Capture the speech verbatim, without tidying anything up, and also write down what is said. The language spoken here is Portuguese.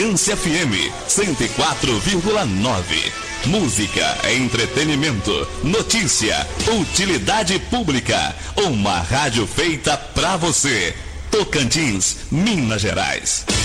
Frequência F M cento e quatro vírgula nove. Música, entretenimento, notícia, utilidade pública. Uma rádio feita pra você. Tocantins, Minas Gerais.